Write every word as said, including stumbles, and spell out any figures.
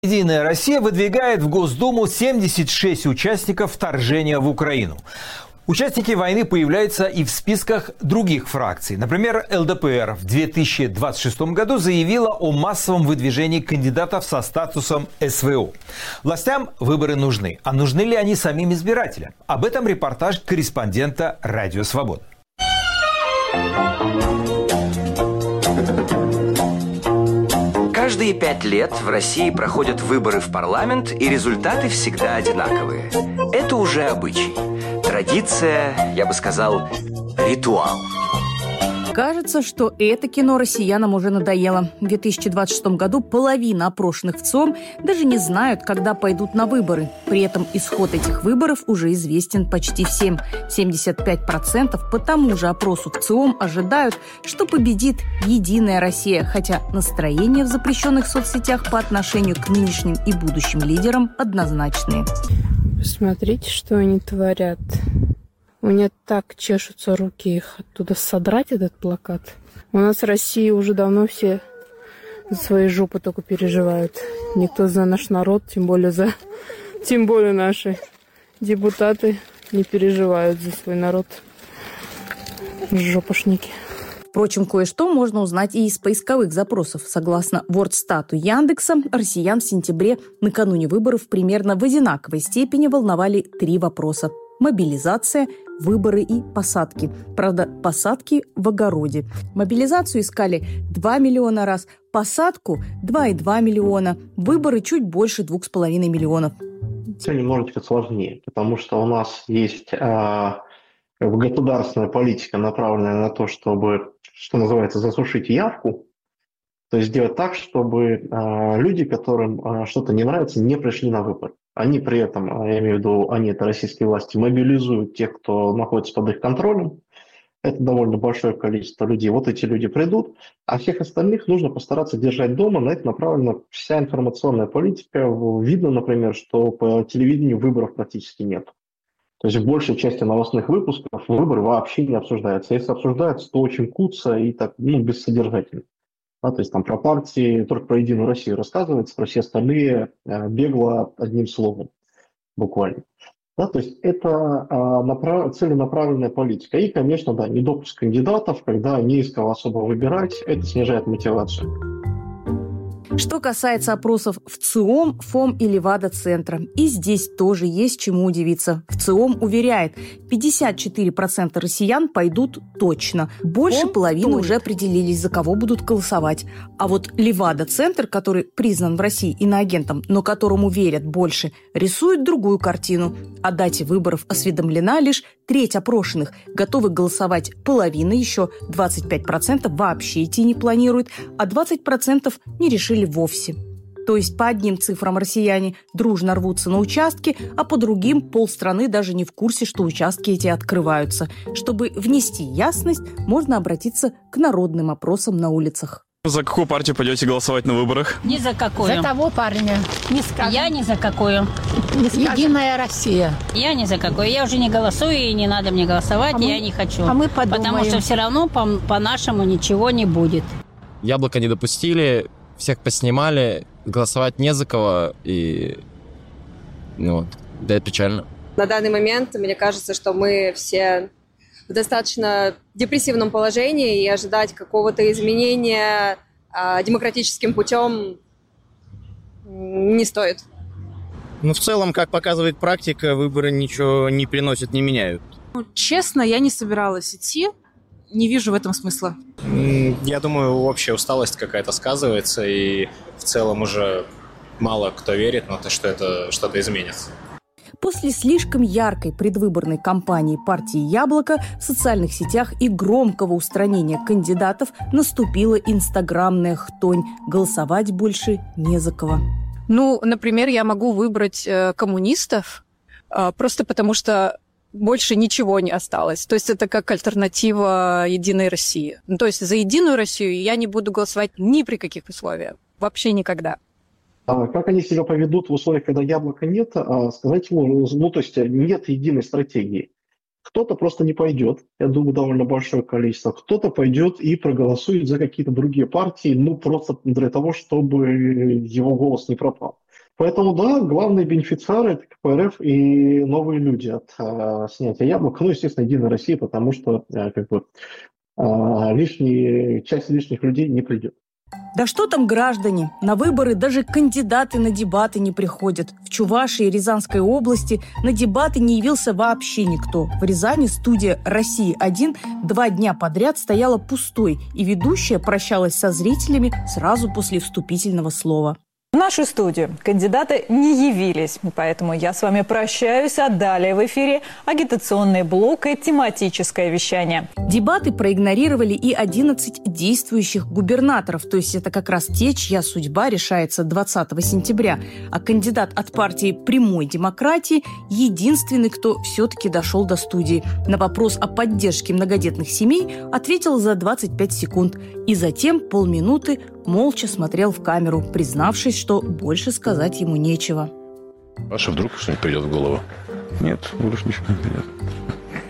«Единая Россия» выдвигает в Госдуму семьдесят шесть участников вторжения в Украину. Участники войны появляются и в списках других фракций. Например, эл дэ пэ эр в две тысячи двадцать шестом году заявила о массовом выдвижении кандидатов со статусом эс вэ о. Властям выборы нужны. А нужны ли они самим избирателям? Об этом репортаж корреспондента «Радио Свобода». Каждые пять лет в России проходят выборы в парламент, и результаты всегда одинаковые. Это уже обычай. Традиция, я бы сказал, ритуал. Кажется, что это кино россиянам уже надоело. В две тысячи двадцать шестом году половина опрошенных в ЦИОМ даже не знают, когда пойдут на выборы. При этом исход этих выборов уже известен почти всем. семьдесят пять процентов по тому же опросу в ЦИОМ ожидают, что победит «Единая Россия», хотя настроения в запрещенных соцсетях по отношению к нынешним и будущим лидерам однозначные. Посмотрите, что они творят. У меня так чешутся руки их оттуда содрать, этот плакат. У нас в России уже давно все за свои жопы только переживают. Никто за наш народ, тем более за, тем более наши депутаты не переживают за свой народ. Жопошники. Впрочем, кое-что можно узнать и из поисковых запросов. Согласно Вордстату Яндекса, россиян в сентябре, накануне выборов, примерно в одинаковой степени волновали три вопроса. Мобилизация, выборы и посадки. Правда, посадки в огороде. Мобилизацию искали два миллиона раз, посадку – два и два миллиона, выборы чуть больше двух с половиной миллионов. Все немножечко сложнее, потому что у нас есть э, государственная политика, направленная на то, чтобы, что называется, засушить явку, то есть сделать так, чтобы э, люди, которым э, что-то не нравится, не пришли на выборы. Они при этом, я имею в виду, они, это российские власти, мобилизуют тех, кто находится под их контролем. Это довольно большое количество людей. Вот эти люди придут, а всех остальных нужно постараться держать дома. На это направлена вся информационная политика. Видно, например, что по телевидению выборов практически нет. То есть в большей части новостных выпусков выборы вообще не обсуждаются. Если обсуждаются, то очень куца и так, ну, бессодержательно. Да, то есть там про партии, только про «Единую Россию» рассказывается, про все остальные э, бегло одним словом, буквально. Да, то есть это э, направ... целенаправленная политика. И, конечно, да, недопуск кандидатов, когда не из кого особо выбирать, это снижает мотивацию. Что касается опросов в ЦИОМ, ФОМ и Левада-центра, и здесь тоже есть чему удивиться. В ЦИОМ уверяет, пятьдесят четыре процента россиян пойдут точно. Больше ФОМ половины тоже уже определились, за кого будут голосовать. А вот Левада-центр, который признан в России иноагентом, но которому верят больше, рисует другую картину. О дате выборов осведомлена лишь треть опрошенных. Готовы голосовать половина, еще двадцать пять процентов вообще идти не планируют, а двадцать процентов не решили вовсе. То есть по одним цифрам россияне дружно рвутся на участки, а по другим полстраны даже не в курсе, что участки эти открываются. Чтобы внести ясность, можно обратиться к народным опросам на улицах. За какую партию пойдете голосовать на выборах? Ни за какую. За того парня. Не скажем. Я ни за какую. Не «Единая Россия». Я ни за какую. Я уже не голосую, и не надо мне голосовать, а и мы, я не хочу. А мы подумаем. Потому что все равно по, по-нашему ничего не будет. Яблоко не допустили, всех поснимали, голосовать не за кого, и ну, да, это печально. На данный момент, мне кажется, что мы все в достаточно депрессивном положении, и ожидать какого-то изменения а, демократическим путем не стоит. Ну, в целом, как показывает практика, выборы ничего не приносят, не меняют. Честно, я не собиралась идти. Не вижу в этом смысла. Я думаю, общая усталость какая-то сказывается, и в целом уже мало кто верит в то, что это что-то изменится. После слишком яркой предвыборной кампании партии «Яблоко» в социальных сетях и громкого устранения кандидатов наступила инстаграмная хтонь. Голосовать больше не за кого. Ну, например, я могу выбрать э, коммунистов, э, просто потому что больше ничего не осталось. То есть это как альтернатива «Единой России». Ну, то есть за «Единую Россию» я не буду голосовать ни при каких условиях. Вообще никогда. Как они себя поведут в условиях, когда яблока нет, сказать, ну, ну, то есть нет единой стратегии. Кто-то просто не пойдет, я думаю, довольно большое количество. Кто-то пойдет и проголосует за какие-то другие партии, ну, просто для того, чтобы его голос не пропал. Поэтому, да, главные бенефициары – это ка пэ эр эф и новые люди от а, снятия яблок. Ну, естественно, Единая Россия, потому что а, как бы, а, лишние, часть лишних людей не придет. Да что там граждане? На выборы даже кандидаты на дебаты не приходят. В Чувашии и Рязанской области на дебаты не явился вообще никто. В Рязани студия «Россия-один» два дня подряд стояла пустой, и ведущая прощалась со зрителями сразу после вступительного слова. В нашу студию кандидаты не явились, поэтому я с вами прощаюсь, а далее в эфире агитационный блок и тематическое вещание. Дебаты проигнорировали и одиннадцать действующих губернаторов, то есть это как раз те, чья судьба решается двадцатого сентября. А кандидат от партии «Прямой демократии» единственный, кто все-таки дошел до студии. На вопрос о поддержке многодетных семей ответил за двадцать пять секунд и затем полминуты молча смотрел в камеру, признавшись, что больше сказать ему нечего. Ваше вдруг что-нибудь придет в голову? Нет, больше ничего не придет.